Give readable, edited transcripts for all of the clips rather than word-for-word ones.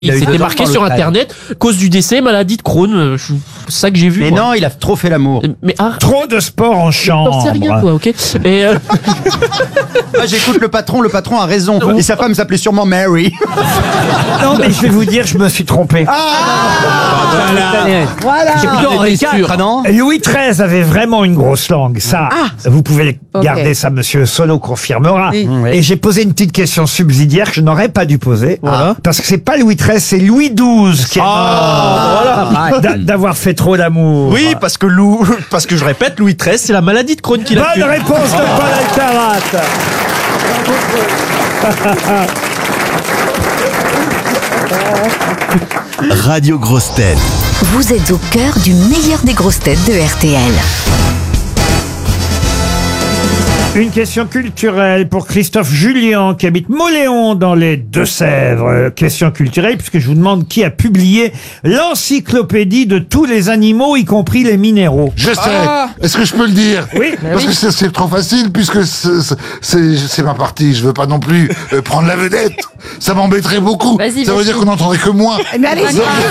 Il s'était marqué sur internet, cause du décès, maladie de Crohn, c'est ça que j'ai vu. Mais non, il a trop fait l'amour. Mais Trop de sport en chambre. T'en sais rien, quoi, ok. Et Ah, j'écoute le patron a raison. Et sa femme s'appelait sûrement Mary. Non, mais je vais vous dire, je me suis trompé. Voilà. j'ai plutôt Henri IV, non? Louis XIII avait vraiment une grosse langue. Ça, vous pouvez garder ça, monsieur Solo confirmera. Oui. Et j'ai posé une petite question subsidiaire que je n'aurais pas dû poser. Voilà. Parce que c'est pas Louis XIII, c'est Louis XII qui est mort d'avoir fait trop d'amour. Oui, parce que je répète, Louis XIII, c'est la maladie de Crohn qui l'a tué. Bonne réponse de Paul Alcarat. Radio Grosses Têtes. Vous êtes au cœur du meilleur des grosses têtes de RTL. Une question culturelle pour Christophe Julien qui habite Mauléon dans les Deux-Sèvres. Question culturelle puisque je vous demande qui a publié l'encyclopédie de tous les animaux, y compris les minéraux. Je sais. Est-ce que je peux le dire? Oui. Parce que c'est trop facile puisque c'est ma partie. Je veux pas non plus prendre la vedette. Ça m'embêterait beaucoup. Vas-y, Ça veut vas-y. dire qu'on n'entendrait que moi. Mais allez,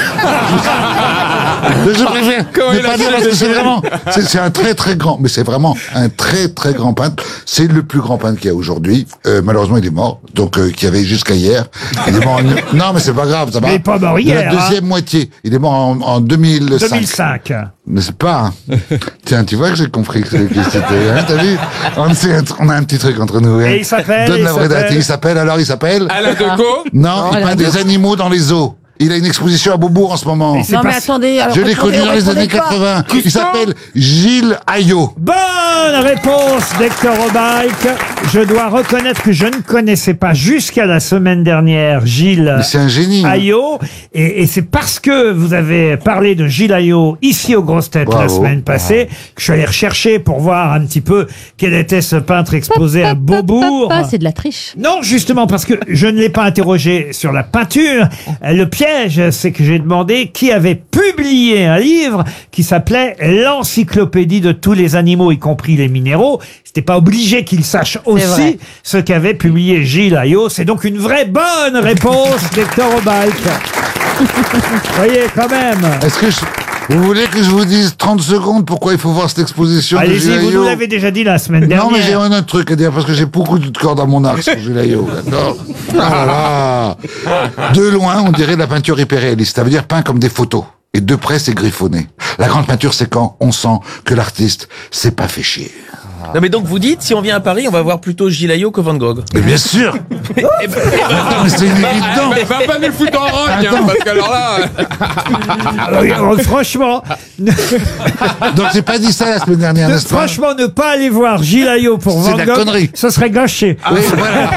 Je préfère ne pas dire parce que c'est vraiment, c'est un très très grand, mais c'est vraiment un très très grand peintre. C'est le plus grand peintre qu'il y a aujourd'hui. Malheureusement, il est mort. Donc, qu'il y avait jusqu'à hier. Il est mort non, mais c'est pas grave, ça va. Il est pas mort hier, La deuxième moitié. Il est mort en 2005. 2005. Mais c'est pas. Tiens, tu vois que j'ai compris que c'était. Hein, t'as vu? On a un petit truc entre nous. Hein. Et il s'appelle. Donne la vraie date. Il s'appelle. Alain Decaux. Non, il peint des animaux dans les eaux. Il a une exposition à Beaubourg en ce moment. Et c'est non, mais pas- attendez. Alors, Je l'ai connu dans les années 80. Il s'appelle Gilles Ayot. Bonne réponse d'Hector Obalk. Je dois reconnaître que je ne connaissais pas jusqu'à la semaine dernière Gilles Mais c'est un génie. hein. Ayot. Et c'est parce que vous avez parlé de Gilles Ayot ici aux Grosses Têtes la Bravo. semaine passée que je suis allé rechercher pour voir un petit peu quel était ce peintre exposé à Beaubourg. c'est de la triche. Non, justement, parce que je ne l'ai pas interrogé sur la peinture. Le piège, c'est que j'ai demandé qui avait publié un livre qui s'appelait l'encyclopédie de tous les animaux, y compris les minéraux. C'était pas obligé qu'il sache aussi vrai. ce qu'avait publié Gilles Ayot. C'est donc une vraie bonne réponse d'Hector Obalk. Vous voyez, quand même. Est-ce que vous voulez que je vous dise 30 secondes pourquoi il faut voir cette exposition de Allez-y, Gilles vous Ayot? nous l'avez déjà dit la semaine dernière. Non, mais j'ai un autre truc à dire parce que j'ai beaucoup de cordes à mon arc sur Gilles Ayot. D'accord. Ah là là. De loin, on dirait de la peinture hyperréaliste. Ça veut dire peint comme des photos. Et de près, c'est griffonné. La grande peinture, c'est quand on sent que l'artiste s'est pas fait chier. Non, mais donc vous dites, si on vient à Paris, on va voir plutôt Gilles Ayot que Van Gogh. Mais bien sûr. Eh ben, Attends, mais c'est une évidence. Mais va pas nous le foutre en rogne, hein, Attends. parce qu'alors là. Ah oui, franchement, Donc j'ai pas dit ça la semaine dernière, n'est-ce pas? franchement, ne pas aller voir Gilles Ayot pour C'est Van de la Gogh, connerie. ce serait gâché. Oui, voilà.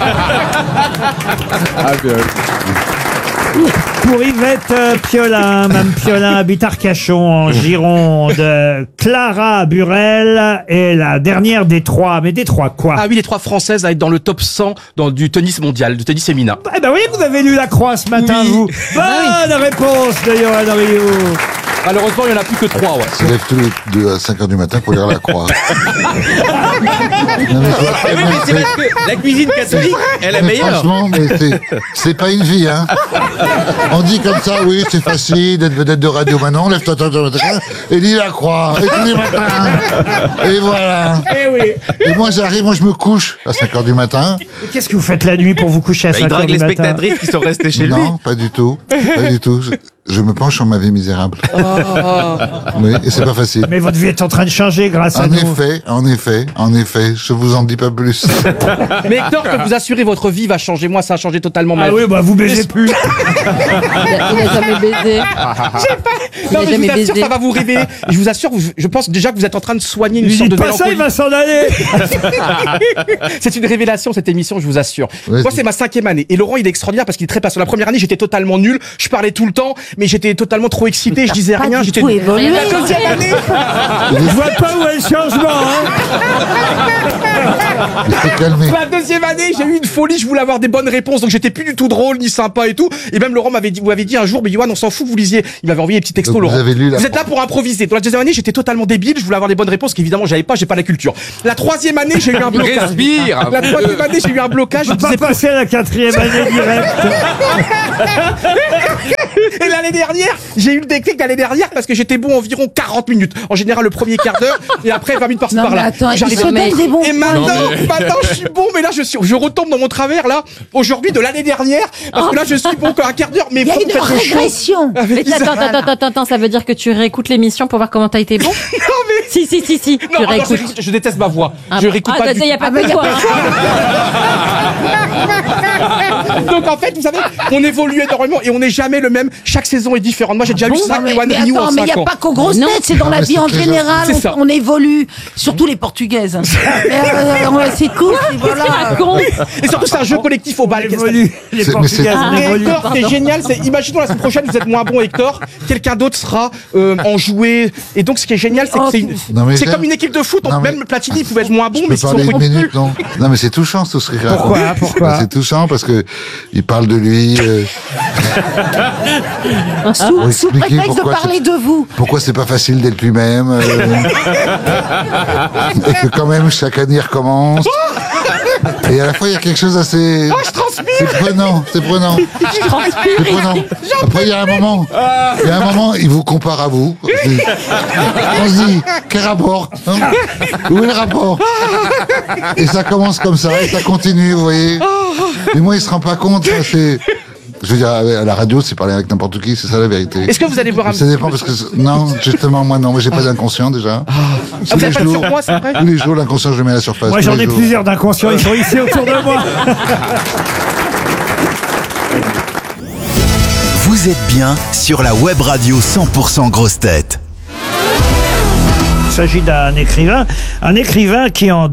Pour Yvette Piolin, Mme Piolin habite Arcachon en Gironde. Clara Burel est la dernière des trois. Mais des trois quoi? Ah oui, les trois françaises à être dans le top 100 du tennis mondial, du tennis féminin. Eh ben oui, vous avez lu la croix ce matin, Oui. vous. Bonne réponse de Johan Rioux. Malheureusement, il n'y en a plus que 3, ouais. Il se lève tous les deux à 5h du matin pour lire la croix. Non, mais c'est parce que la cuisine catholique, elle est meilleure. franchement, mais c'est pas une vie, hein. On dit comme ça, oui, c'est facile d'être vedette de radio maintenant, lève-toi, et lis la croix, et tous les matins. Et voilà. Eh oui. Et moi, j'arrive, moi, je me couche à 5h du matin. Et qu'est-ce que vous faites la nuit pour vous coucher à Bah, 5 il heures drague du les matin? spectatrices qui sont restées chez lui. Non, pas du tout. Pas du tout. Je me penche sur ma vie misérable. Oui, et c'est pas facile. Mais votre vie est en train de changer grâce à En nous. effet, je vous en dis pas plus. Mais Hector, je peux vous assurer, votre vie va changer. Moi, ça a changé totalement ma Ah vie. oui, bah vous baisez plus. Il a jamais baisé. Non, mais je jamais vous assure, baisé. ça va vous révéler. Je vous assure, je pense déjà que vous êtes en train de soigner une Lui sorte de dites pas ça, il mélancolie. va s'en aller. C'est une révélation, cette émission, je vous assure. Ouais, Moi, c'est ma 5e année. Et Laurent, il est extraordinaire parce qu'il est très patient. La première année, j'étais totalement nul. Je parlais tout le temps. mais j'étais totalement trop excité, je disais Pas rien, du j'étais tout évolué. la deuxième année. Je vois pas où est le changement, hein. Il s'est calmé. La deuxième année, j'ai eu une folie, je voulais avoir des bonnes réponses, donc j'étais plus du tout drôle ni sympa et tout. Et même Laurent vous m'avait dit un jour, mais Yoann, on s'en fout que vous lisiez. Il m'avait envoyé des petits textos, Donc, Laurent. vous avez lu la- Vous êtes là pour improviser. Dans la deuxième année, j'étais totalement débile, je voulais avoir les bonnes réponses qu'évidemment j'ai pas la culture. La troisième année, j'ai eu un blocage. Respire. La troisième année, j'ai eu un blocage. Je On va disais pas passer à la 4e année direct. Et l'année dernière, j'ai eu le déclic l'année dernière parce que j'étais bon environ 40 minutes. En général, le premier quart d'heure et après 20 minutes par-ci Non, mais par-là. attends, il J'arrive se à- donne des bons Et points. maintenant, je suis bon, mais là, je retombe dans mon travers, là, aujourd'hui, de l'année dernière, parce que là, je suis bon encore un quart d'heure, mais Il y a bon, une faites le show. régression. Avec Isa. Attends, ça veut dire que tu réécoutes l'émission pour voir comment t'as été bon? Non, mais... Si, Non, tu attends, réécoutes. je déteste ma voix. Je réécoute pas du il y a pas Ah, mais que y a toi. pas hein. Donc en fait, vous savez, on évolue énormément et on n'est jamais le même. Chaque saison est différente. Moi, j'ai déjà eu 5 mais One Rio en attends, mais il 5 n'y a ans. pas qu'aux grosses Non. têtes, c'est dans la vie en général, C'est ça. on évolue, surtout les portugaises. C'est tout, et voilà. Con. Et surtout, c'est un jeu collectif au bal. Évolue. Les C'est- mais Portugaises, c'est- on Et évolue. Hector, c'est génial. Imaginons la semaine prochaine, vous êtes moins bon, Hector. Quelqu'un d'autre sera enjoué. Et donc, ce qui est génial, c'est que Non, mais c'est j'aime- comme une équipe de foot. Non, mais- Même Platini, il pouvait être moins bon, Je mais peux s'ils parler sont une minute, non? Non, mais c'est touchant, tout ce qu'il raconte. Pourquoi C'est touchant parce que il parle de lui. Sous expliquer prétexte de pourquoi parler de vous. Pourquoi c'est pas facile d'être lui-même et que quand même chaque année il recommence. Et à la fois il y a quelque chose assez. je transpire. C'est prenant, c'est prenant. C'est prenant. Après il y a un moment, il vous compare à vous. On se dit, quel rapport hein? Où est le rapport? Et ça commence comme ça, et ça continue, vous voyez. Mais moi il se rend pas compte, ça, c'est. Je veux dire, à la radio, c'est parler avec n'importe qui, c'est ça la vérité. Est-ce que vous allez voir un Ça dépend parce que non, justement moi non, moi j'ai pas d'inconscient déjà. vous avez pas de surpoids, c'est vrai? Tous les jours l'inconscient je le mets à la surface. Moi, tous j'en les ai jours. plusieurs d'inconscients. Ils sont ici autour de moi. Vous êtes bien sur la web radio 100% grosse tête. Il s'agit d'un écrivain qui en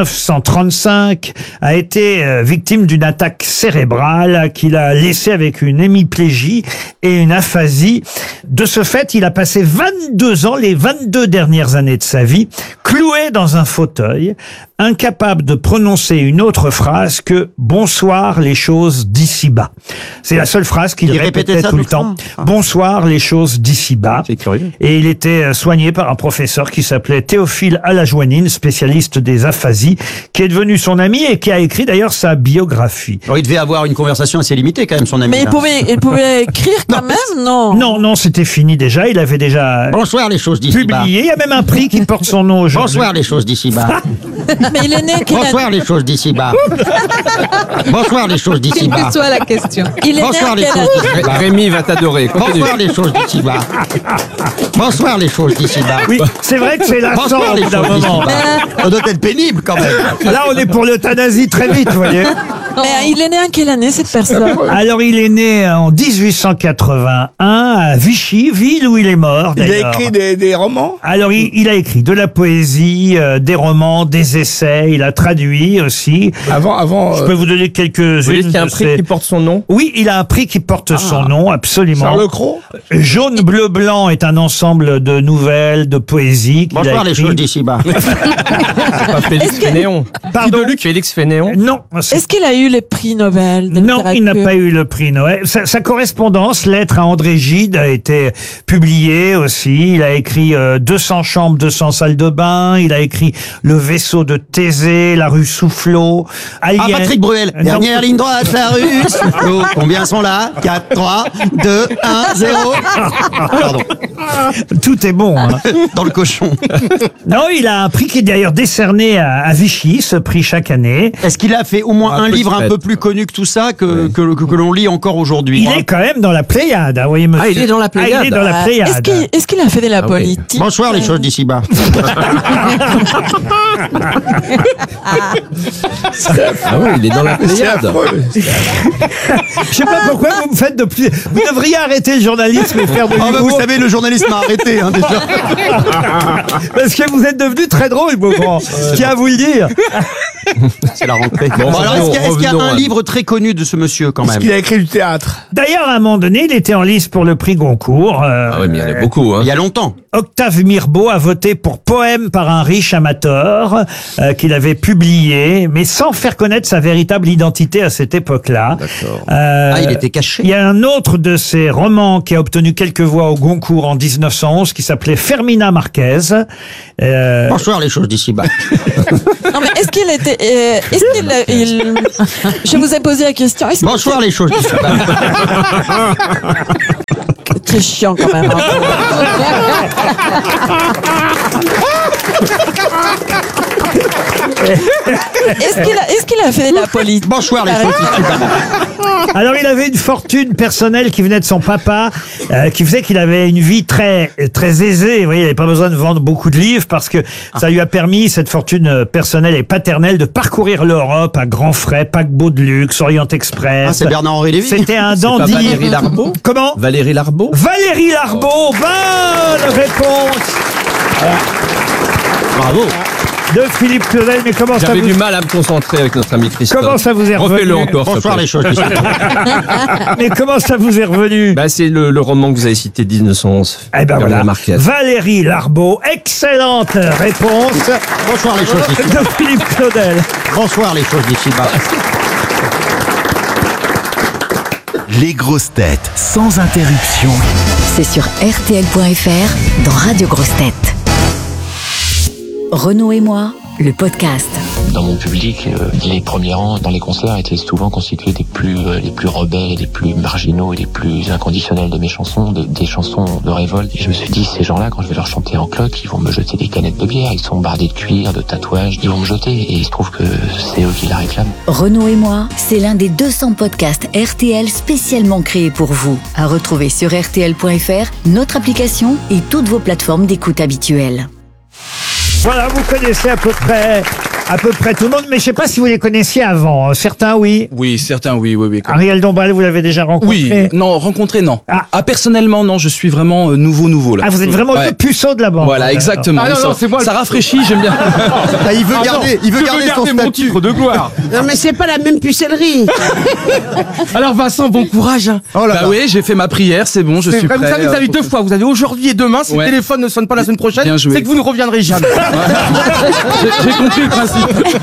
1935 a été victime d'une attaque cérébrale qui l'a laissé avec une hémiplégie et une aphasie. De ce fait, il a passé 22 ans, les 22 dernières années de sa vie, cloué dans un fauteuil, incapable de prononcer une autre phrase que « Bonsoir les choses d'ici-bas ». C'est la seule phrase qu'il répétait tout le temps. « Bonsoir les choses d'ici-bas ». C'est curieux. Et il était soigné par un professeur qui s'appelait Théophile Alajoanine, spécialiste des aphasies, qui est devenu son ami et qui a écrit d'ailleurs sa biographie. Alors, il devait avoir une conversation assez limitée quand même, son ami. Mais là. il pouvait écrire quand même, non? Non, c'était fini déjà. Il avait déjà Bonsoir les choses d'ici-bas. publié. Il y a même un prix qui porte son nom aujourd'hui. Bonsoir les choses d'ici-bas. Mais il est né quelle Bonsoir année? les choses d'ici-bas. Bonsoir les choses Quelle d'ici-bas. que soit la question. Il est Bonsoir né les à choses quelle année? d'ici-bas. Rémi va t'adorer. Continue. Bonsoir les choses d'ici-bas. Bonsoir les choses d'ici-bas. Oui, c'est vrai que c'est lassant Bonsoir au les bout d'un choses moment. d'ici-bas. Ça doit être pénible quand même. Là, on est pour l'euthanasie très vite, vous voyez. Mais il est né en quelle année, cette personne? Alors, il est né en 1881 à Vichy, ville où il est mort. Il a d'ailleurs. écrit des romans. Alors, il a écrit de la poésie, des romans, des essais. Il a traduit aussi. Avant. Je peux vous donner quelques-unes. Vous voulez qu'il y a un de prix ses- qui porte son nom? Oui, il a un prix qui porte son nom, absolument. Charles Cros. Jaune, bleu, blanc est un ensemble de nouvelles, de poésie. qu'il a Bonsoir les écrit. choses d'ici-bas. C'est pas Félix Fénéon. Pardon. Félix Fénéon. Non. Est-ce qu'il a eu le prix Nobel de Non, il n'a littérature? pas eu le prix Noël. Sa correspondance, lettre à André Gide, a été publiée aussi. Il a écrit 200 chambres, 200 salles de bain. Il a écrit Le vaisseau de Thésée, La rue Soufflot. Ah, Alien- Patrick Bruel. Non. Dernière ligne droite, la rue Soufflot. Combien sont là? 4, 3, 2, 1, 0. Pardon. Tout est bon. Hein. Dans le cochon. Non, il a un prix qui est d'ailleurs décerné à Vichy, ce prix chaque année. Est-ce qu'il a fait au moins un livre un peu plus connu que tout ça que l'on lit encore aujourd'hui? Il est quand même dans la Pléiade, hein, voyez, monsieur. Ah, il est dans la Pléiade. Ah, il est dans la Pléiade. Est-ce qu'il a fait de la politique? Bonsoir les choses d'ici-bas. Ah oui, il est dans la Pléiade. Je sais pas pourquoi vous me faites de plus. Vous devriez arrêter le journalisme et faire de Oh, bah, l'humour. vous savez, le journalisme a arrêté hein, déjà. Parce que vous êtes devenu très drôle, Beaugrand. Je tiens à vous le dire. C'est la rentrée. Bon, Alors, est-ce qu'il y a un revenons, livre très connu de ce monsieur, quand même? Est-ce qu'il a écrit du théâtre? D'ailleurs, à un moment donné, il était en lice pour le prix Goncourt. Ah oui, mais il y en a beaucoup. Hein. Il y a longtemps. Octave Mirbeau a voté pour Poème par un riche amateur qu'il avait publié, mais sans faire connaître sa véritable identité à cette époque-là. Ah, il était caché. Il y a un autre de ses romans qui a obtenu quelques voix au Goncourt en 1911 qui s'appelait Fermina Marquez. Bonsoir, les choses d'ici-bas. Non, mais est-ce qu'il était. Je vous ai posé la question. Bonsoir, les choses d'ici-bas. C'est chiant quand même. Est-ce qu'il a fait la politique? Bonsoir, les choses d'ici-bas. Alors, il avait une fortune personnelle qui venait de son papa, qui faisait qu'il avait une vie très très aisée. Vous voyez, il n'avait pas besoin de vendre beaucoup de livres parce que ça lui a permis, cette fortune personnelle et paternelle, de parcourir l'Europe à grands frais, paquebot de luxe, Orient Express. Ah, c'est Bernard-Henri Lévy. C'était un C'est pas dandy. Valérie Larbaud? Comment? Valérie Larbaud? Valérie Larbaud. Bonne réponse Bravo. de Philippe Claudel. Mais comment ça J'avais vous... du mal à me concentrer avec notre ami Christophe. Comment ça vous est revenu? Refais-le encore. s'il te Bonsoir, plaît. les choses d'ici-bas. Mais comment ça vous est revenu? Bah, c'est le roman que vous avez cité, 1911. Eh ben voilà. Marquez. Valérie Larbaud. Excellente réponse Bonsoir, les choses d'ici-bas. de Philippe Claudel. Bonsoir, les choses d'ici-bas. Les grosses têtes sans interruption. C'est sur RTL.fr dans Radio Grosses Têtes. Renaud et moi, le podcast. Dans mon public, les premiers rangs dans les concerts étaient souvent constitués des les plus rebelles, des plus marginaux et des plus inconditionnels de mes chansons, des chansons de révolte. Et je me suis dit, ces gens-là, quand je vais leur chanter en cloque, ils vont me jeter des canettes de bière, ils sont bardés de cuir, de tatouages, ils vont me jeter. Et il se trouve que c'est eux qui la réclament. Renaud et moi, c'est l'un des 200 podcasts RTL spécialement créés pour vous. À retrouver sur RTL.fr, notre application et toutes vos plateformes d'écoute habituelles. Voilà, vous connaissez à peu près tout le monde, mais je sais pas si vous les connaissiez avant. Certains, oui. Oui, certains, oui. Ariel Dombal, vous l'avez déjà rencontré? Oui, non, rencontré, non. Ah, personnellement, non, je suis vraiment nouveau, là. Ah, vous êtes vraiment le puceau de la bande. Voilà, exactement. Ah non, c'est moi. Ça rafraîchit, j'aime bien. Ah, il veut garder son mon statut. titre de gloire. Non, mais c'est pas la même pucellerie. Alors Vincent, bon courage. Hein. Oh là Bah là. oui, j'ai fait ma prière, c'est bon, je suis prêt. Vous savez, vous avez deux fois. Vous avez aujourd'hui et demain. Si Ouais. le téléphone ne sonne pas la semaine prochaine, Bien joué. c'est que vous ne reviendrez jamais. J'ai compris le principe.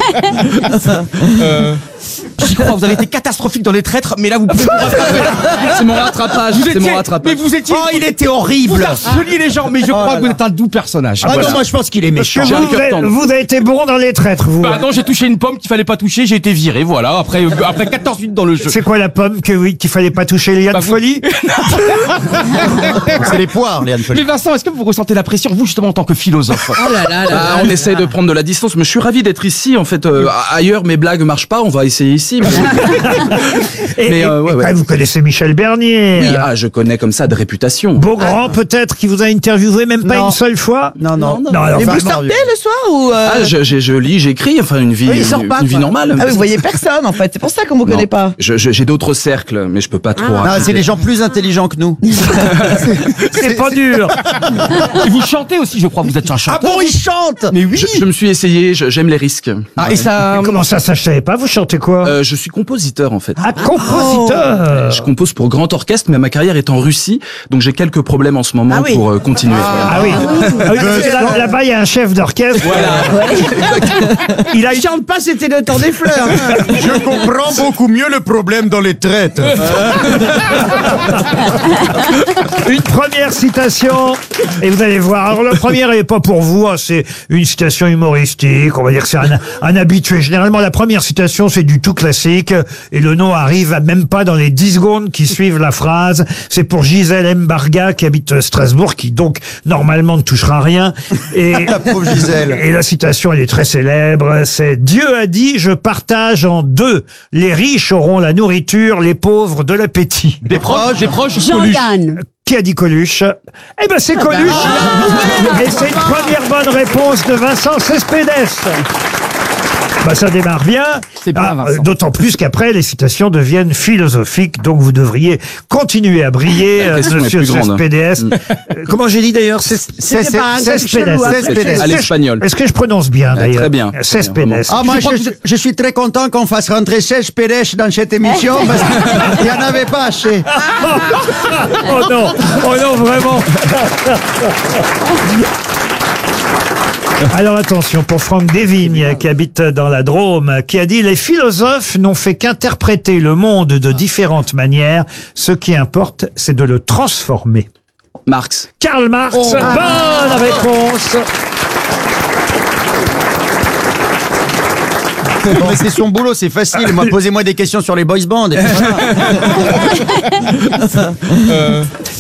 J'y crois, vous avez été catastrophique dans les traîtres, mais là vous pouvez vous rattraper. C'est mon rattrapage, Mais vous étiez. Oh, il était horrible. Vous harceliez les gens, mais je crois que vous êtes un doux personnage. Ah non, moi je pense qu'il est méchant. J'ai un cœur tendre. Vous avez été bon dans les traîtres, vous. Bah non, j'ai touché une pomme qu'il fallait pas toucher, j'ai été viré, voilà, après 14 minutes dans le jeu. C'est quoi la pomme qu'il fallait pas toucher, Liane Bah, vous- Folie? C'est les poires, Léane Folie. Mais Vincent, est-ce que vous ressentez la pression, vous justement en tant que philosophe? Oh là là là. Ah, on essaye de prendre de la distance, mais je suis ravi d'être ici. En fait, ailleurs, mes blagues marchent pas. On va essayer ici. Et vous connaissez Michel Bernier. Oui, je connais comme ça de réputation. Beaugrand, peut-être, qui vous a interviewé même pas Non. une seule fois? Non. alors, Et vous vraiment, sortez le soir ou Ah, je lis, j'écris, enfin une vie, Oui, il sort pas, une vie quoi. normale. Ah, vous voyez personne en fait, c'est pour ça qu'on vous Non. connaît pas. J'ai d'autres cercles, mais je peux pas trop. Non, raconter. c'est les gens plus intelligents que nous. c'est pas dur. Et vous chantez aussi, je crois, vous êtes un Ah chanteur. bon, il chante. Mais oui. Je me suis essayé. J'aime les risques. Ah, et ça. Mais comment ça, je savais pas, vous chantez quoi? Je suis compositeur en fait. Ah, compositeur. Je compose pour grand orchestre, mais ma carrière est en Russie, donc j'ai quelques problèmes en ce moment Ah oui. pour continuer. Ah oui. Ah oui, parce que là-bas, il y a un chef d'orchestre. Il a Il chante pas, c'était le temps des fleurs. hein. Je comprends beaucoup mieux le problème dans les traites. une première citation, et vous allez voir. Alors, la première n'est pas pour vous, hein, c'est une citation humoristique. On va dire que c'est un habitué. Généralement, la première citation, c'est du tout classique, et le nom arrive à même pas dans les 10 secondes qui suivent la phrase. C'est pour Gisèle Mbarga, qui habite Strasbourg, qui donc, normalement, ne touchera rien. Et La pauvre Gisèle. Et la citation, elle est très célèbre. C'est « Dieu a dit, je partage en deux. Les riches auront la nourriture, les pauvres de l'appétit. » Des proches, Coluche. Jean-Yann. Qui a dit Coluche? Eh ben, c'est Coluche. Et c'est une première bonne réponse de Vincent Cespedes. Bah, ça démarre bien. D'autant plus qu'après, les citations deviennent philosophiques. Donc, vous devriez continuer à briller, La question est monsieur plus grande. PDS. Comment j'ai dit d'ailleurs? C'était pas un truc chelou, hein. À l'espagnol. Est-ce que je prononce bien d'ailleurs? Très bien. Cespedes. Ah, moi, je suis très content qu'on fasse rentrer Cespedes dans cette émission parce qu'il n'y en avait pas assez. Oh non, vraiment. Alors attention, pour Franck Desvignes, qui habite dans la Drôme, qui a dit « Les philosophes n'ont fait qu'interpréter le monde de différentes manières. Ce qui importe, c'est de le transformer. » Marx. Karl Marx, bonne réponse. Non, mais c'est son boulot, c'est facile. Moi, posez-moi des questions sur les boys bands. Et puis voilà.